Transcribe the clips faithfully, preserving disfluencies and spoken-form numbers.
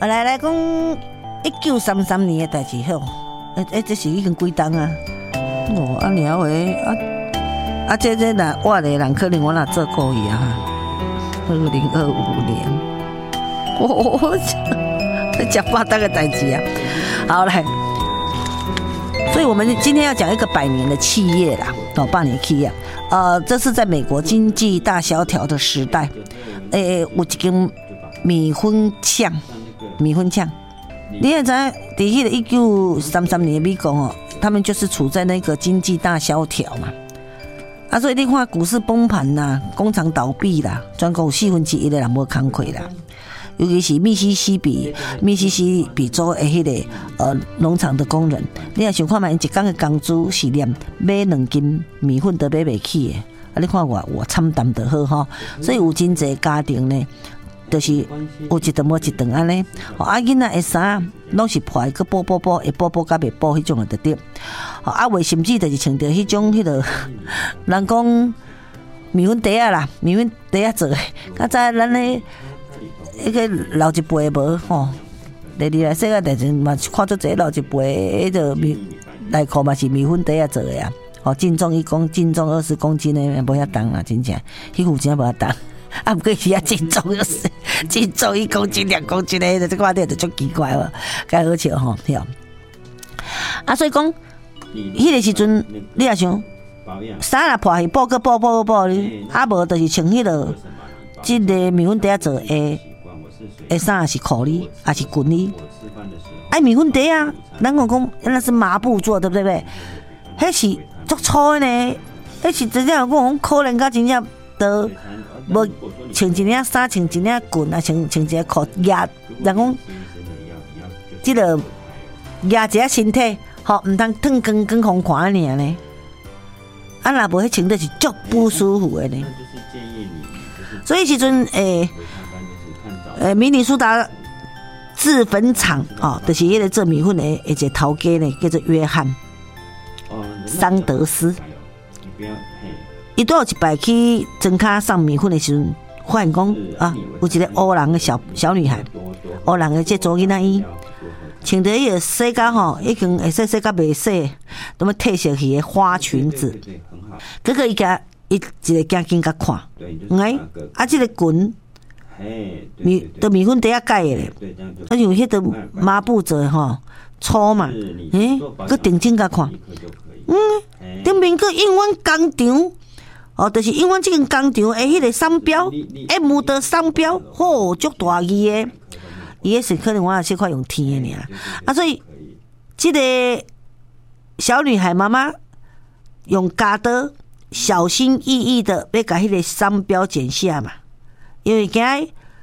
来来讲一九三三年的代志好，诶诶，这是已经几冬啊？哦，啊尔话啊啊，这这若我的人可能我若做过伊啊，二零二五年，哦，这八大个代志啊。好来，所以我们今天要讲一个百年的企业啦，哦，百年企业，呃，这是在美国经济大萧条的时代，诶，有一间米粉厂，米粉厂，你也知，在迄个一九三三年美国哦，他们就是处在那个经济大萧条嘛，啊，所以你看股市崩盘啦，工厂倒闭啦，全国有四分之一的人无工课啦。尤其是密西西比密西西比州的迄个呃农场的工人，你若想看嘛，因一工的工资是连买两斤米粉都买不起的。啊，你看我我惨淡就好吼，所以有真侪家庭呢，就是有一顿无一顿安尼。啊，囡仔的衫拢是破个补补补，会补补甲袂补迄种的对。啊，为甚至就是穿着迄种迄个人讲米粉袋啊啦，米粉袋啊做的，较早咱咧。迄个老一辈无吼，第二来世个代志嘛，看做这老一辈迄个米内裤嘛是米粉袋啊做的啊，吼净重一公净重二十公斤的无遐重啦，真正，迄副真无遐重，啊，不过是啊净重二十，净重一公斤两公斤的，这看起来就足奇怪哦，该好笑吼，对。啊，所以讲，迄个时阵你也想，衫若破去补个补补补，啊无就是穿迄个。即个米粉袋做诶，诶衫是裤哩，还是裙哩？哎，米粉袋啊，咱讲讲那是麻布做，对不对？迄是足粗的呢，迄是真正讲可能甲真正都无穿一领衫，穿一领裙啊，穿穿一个裤压，人讲即个压一下身体，吼，毋通烫光光互看尔呢。啊，若无迄穿的是足不舒服的呢。所以时阵诶，诶，明尼苏达制粉厂哦，就是迄个做米粉的一个头家呢，叫做约翰桑德斯。伊都有一摆去庄卡送米粉的时阵，发现讲啊，有一个黑人的小小女孩，黑人的这左囡仔伊，穿着迄个洗甲吼，已经会洗洗甲袂洗，那么褪色去的花裙子，这个伊家。伊一个惊惊甲看，哎，啊，即、这个裙米的米粉底下盖的咧，啊，用迄个麻布做吼，粗嘛，诶，佮定睛甲看，嗯，顶面佮印阮工厂，哦，就是印阮即间工厂诶，迄个商标 M 的商标，吼，足大字诶，伊迄是可能我也小可用天诶尔，啊，所以即、这个小女孩妈妈用家刀。小心翼翼的要把迄个商标剪下嘛，因为惊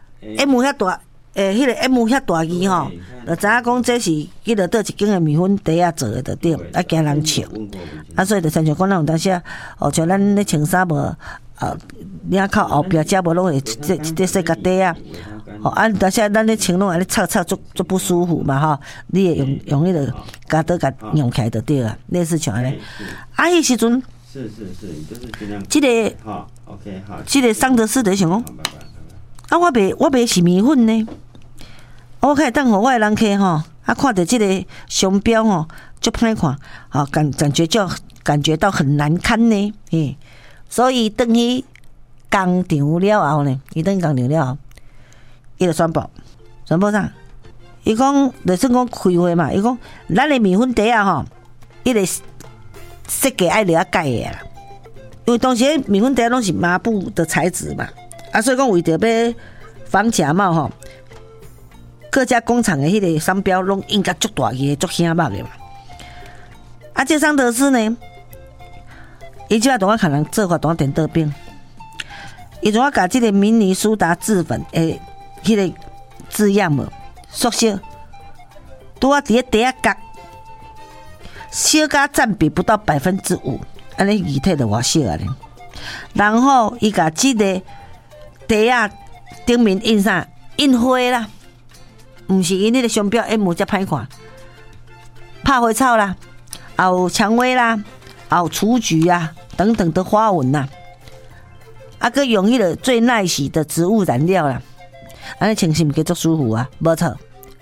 M 遐大，诶，迄个 M 遐大字吼，就知影讲这是迄个倒一间的米粉底啊做的，就对，啊惊人笑，啊所以就亲像讲咱有当时哦，像咱咧穿衫无，啊，领口后壁遮无拢会这这细甲底啊，哦，啊，当时咱咧穿拢安尼擦擦足足不舒服嘛吼，你会用用迄个夹刀甲用起来就对啊，类似像安尼，啊，迄时阵。是是是，就是尽量。这个好 ，OK 好。这个桑德斯就想讲，啊，我卖我卖是米粉呢，我可以当互我的人客吼，啊，看到这个商标吼，就歹看，啊，感感觉就感觉到很难堪呢，嘿，所以等于工厂了后呢，伊等于工厂了后，伊就宣布，宣布啥？伊讲，就算讲开会嘛，伊讲，咱的米粉底啊吼，伊个。设计爱了解的啦，因为当时米粉袋拢是麻布的材质嘛，啊，所以讲为着要防假冒吼，各家工厂的迄个商标拢印甲足大个、足显目的嘛。啊，这桑德斯呢，伊即摆同我可能做法同我电刀兵，伊同我甲即个明尼苏达制粉诶，迄个字样无缩小，拄啊伫咧底下角。小甲占比不到百分之五，安尼具体就偌小啊咧。然后伊甲即个底啊顶面印啥印花啦，毋是因迄个商标 M 才歹看，拍花草啦，还有蔷薇啦，还有雏菊啊等等的花纹呐、啊，啊，佮用迄个最耐洗的植物染料啦，安尼穿是毋是足舒服啊？无错，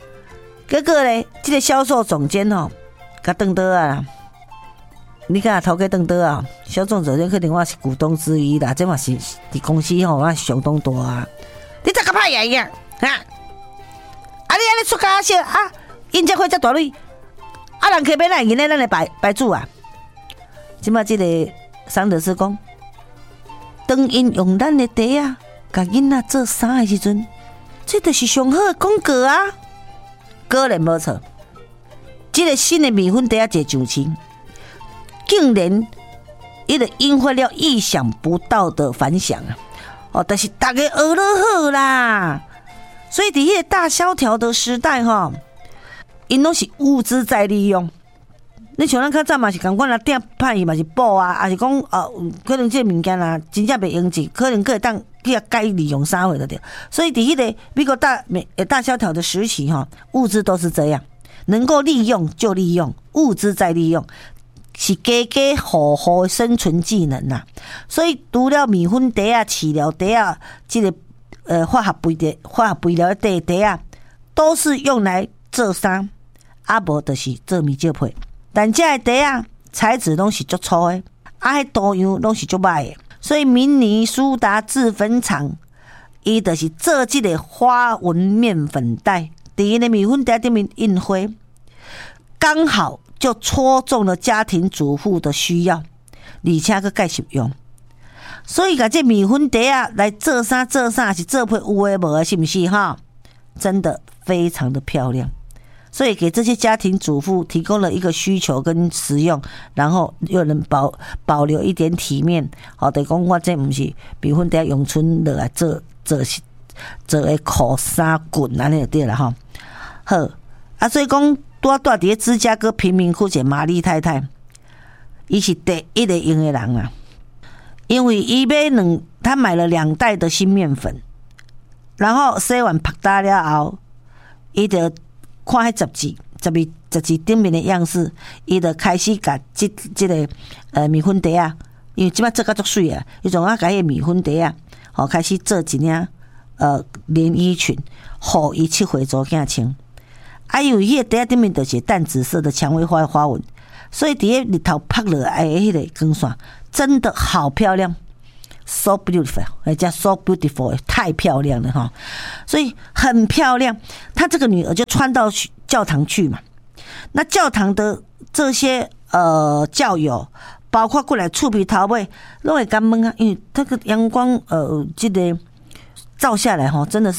结果咧，这个销售总监吼，甲转倒啊，你看头家转倒啊，销售总监可能我是股东之一啦，这嘛是伫公司吼，我相当大啊。你怎个歹样样啊？啊，你安尼出家少啊？因这花遮大蕊，啊，人客买来今日咱来白白煮啊。即马即个桑德斯讲，当因用咱的茶啊，甲囡仔做衫的时阵，这就是上好的广告啊。果然无错，这个新的米粉茶啊，一上市，竟然伊个引发了意想不到的反响啊！哦，但是大家学得好啦，所以伫迄个大萧条的时代吼，因拢是物资再利用。你像咱较早嘛是共款啦，店歹嘛是补啊，还是讲哦，可能这物件啦真正袂用钱，可能可以当去啊改利用啥货就对。所以伫迄个美国大美大萧条的时期哈，物资都是这样，能够利用就利用，物资再利用。是家家户户的生存技能呐、啊，所以除了米粉茶啊、饲料茶啊，这个呃化学肥的化学肥料的茶啊，都是用来做衫，啊无就是做米酒配。但这个茶啊，材质拢是足粗的，啊迄多样拢是足歹的，所以明尼苏达制粉厂，伊就是做这个花纹面粉袋，伫个米粉茶顶面印花，刚好。就戳中了家庭主妇的需要，而且个介实用，所以甲这米粉茶啊来做啥做啥是做配有诶无诶，是不是哈？真的非常的漂亮，所以给这些家庭主妇提供了一个需求跟实用，然后又能保保留一点体面。好，等于讲我这不是米粉茶用春落来做做做诶裤衫裙安尼就对了哈。好啊，所以讲。多住伫芝加哥贫民窟，一个玛丽太太，伊是第一个用的人啊。因为伊买两，他买了两袋的新面粉，然后洗完拍打了后，伊就看迄杂志，杂志杂志顶面的样式，伊就开始甲即即个呃米粉茶啊，因为即摆做甲足水啊，伊从啊甲迄个米粉茶啊，吼开始做一领呃连衣裙，互伊七岁查囝穿。啊，因为迄个茶顶面就是淡紫色的蔷薇花的花纹，所以伫个日头拍落来的迄个光线，真的好漂亮 ，so beautiful， 人家 so beautiful， 太漂亮了哈，所以很漂亮。他这个女儿就穿到教堂去嘛，那教堂的这些呃教友，包括过来厝边头尾，拢会感问啊，因为这个阳光呃这个照下来哈，真的是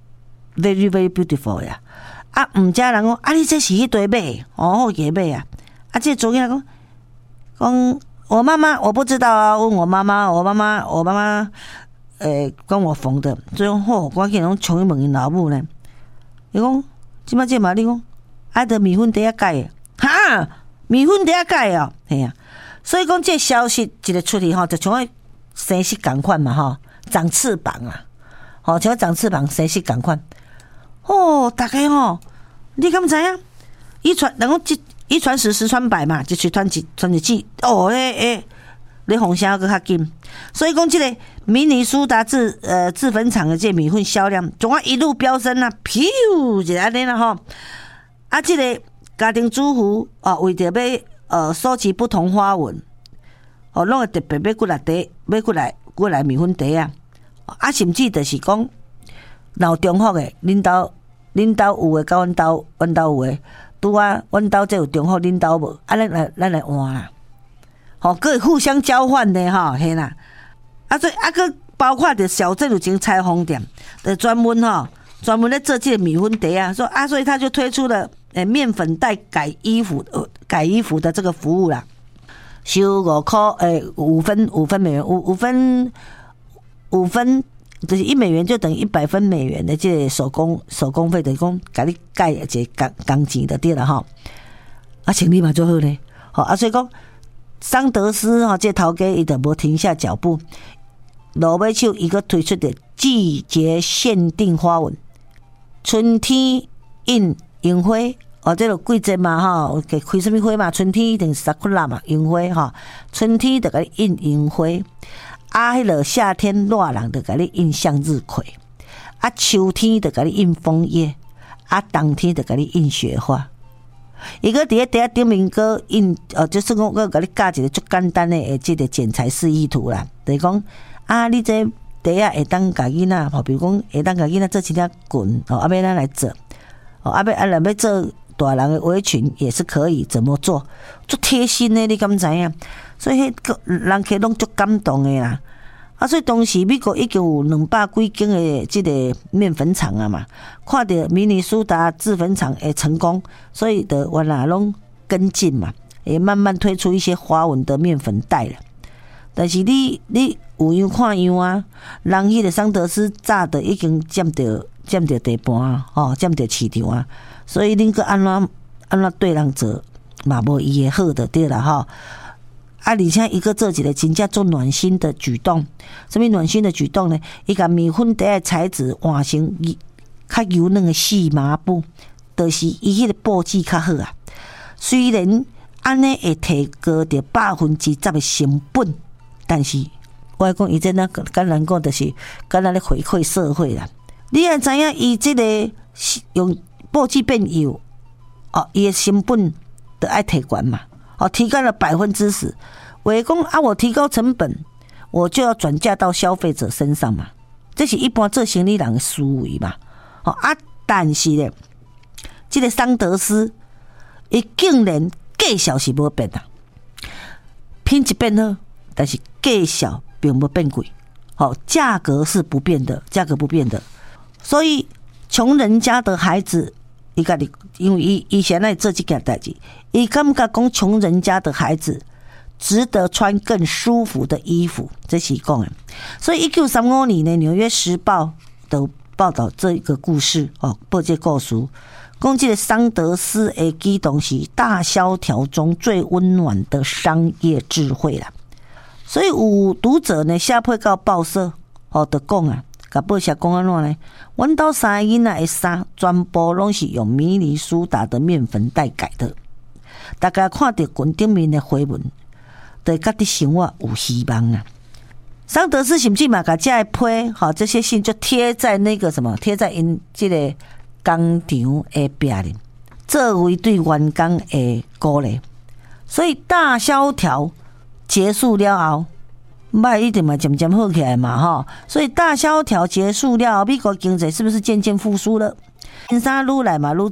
very very beautiful 呀。啊，毋知人讲，啊，你这是迄堆马哦，野马啊！啊，这昨天讲讲我妈妈，我不知道啊，问我妈妈，我妈妈，我妈妈，诶、欸，跟我缝的，所以吼，我见拢冲去问因老母呢。伊讲，即摆这嘛，你讲，啊，得米粉茶改的，哈，米粉茶改哦，嘿啊，所以讲这消息一个出去吼，就像个生息共款嘛，吼，长翅膀啊，吼，像长翅膀生息共款。哦，大家吼，你敢知影？一传，然后一传十，十传百嘛，一传传一传一季。哦，诶诶，你红声搁较紧。所以讲，这个明尼苏达制呃制粉厂的这米粉销量，总啊一路飙升啊，噗就安尼啦吼。啊，这个家庭主妇哦，为着要呃收集不同花纹，哦，拢会特别要过来茶，要过来过来米粉茶啊。啊，甚至就是讲，闹中福的，恁兜。恁兜有诶，甲阮兜，阮兜有诶，拄啊，阮兜这有中福，恁兜无，啊，咱来，咱来换啦，吼，可以互相交换的吼，嘿啦，啊，所以啊，个包括着小镇有间裁缝店，的专门吼，专门咧做这个米粉茶啊，说啊，所以他就推出了诶面粉袋改衣服，呃，改衣服的这个服务啦，收五块，诶，五分五分美元，五五分五分。就是一美元就等于一百分美元的这个手工手工费，等于讲给你改一个工工钱就对了哈。啊，生意嘛最好咧，好啊，所以讲桑德斯哈这头家伊就无停下脚步，落尾手伊个推出的季节限定花纹，春天印樱花，哦，这个季节嘛哈，给开什么花嘛？春天一定是萨库拉嘛，樱花哈，春天就给你印樱花。啊，迄个夏天热人就甲你印向日葵，啊，秋天就甲你印枫叶， 啊，当天就给你印雪花。伊个伫咧地下顶面个印，呃，就是讲个甲你教一个足简单的诶，即个剪裁示意图啦。就是讲啊，你这地下会当甲囡仔，吼，比如讲会当甲囡仔做一条裙，哦，啊，要咱来做，哦，啊，要啊，若要做大人的围裙也是可以，怎么做？足贴心的，你敢知影？所以迄个人客拢足感动的啦。啊，所以当时美国已经有两百几间的这个面粉厂啊嘛，看到明尼苏达制粉厂的成功，所以的原来拢跟进嘛，也慢慢推出一些花纹的面粉袋了。但是你你有样看样啊，人迄个桑德斯早的已经占着占着地盘啊，哦，占着市场啊，所以恁个安怎安怎对人做嘛无伊的好的对啦吼。啊，而且一个做一个真正做暖心的举动，什么暖心的举动呢？伊甲米粉底的材质换成较柔软的细麻布，就是伊迄个布质较好啊。虽然安尼会提高着百分之十的成本，但是我讲伊这那简单讲，就是敢若咧回馈社会啦。你也知影，伊这个用布质变柔，哦，伊的成本就爱提悬嘛。哦，提高了百分之十，我讲啊，我提高成本，我就要转嫁到消费者身上嘛，这是一般做生意人的思维嘛。哦啊，但是咧，这个桑德斯，伊竟然价小是无变啊，品质变好，但是价小并不变贵，好、哦，价格是不变的，价格不变的，所以穷人家的孩子。伊家己，因为伊以前来做这件代志，伊感觉讲穷人家的孩子值得穿更舒服的衣服，这是讲的。所以一九三五年呢，《纽约时报》都报道这一个故事哦，报这故事，讲这个桑德斯的举动是大萧条中最温暖的商业智慧啦。所以有读者呢写配到报社哦，就讲啊。甲报社讲安怎呢？阮兜三个囡仔的衫全部拢是用明尼苏达的面粉袋改的。大家看到裙顶面的花纹，对家己生活有希望啊。桑德斯甚至嘛，甲这些批好这些信就贴在那个什么，贴在因这个工厂的壁里，作为对员工的鼓励。所以大萧条结束了后。卖一定嘛渐渐好起来嘛哈，所以大萧条结束了，美国经济是不是渐渐复苏了？新衫愈来嘛愈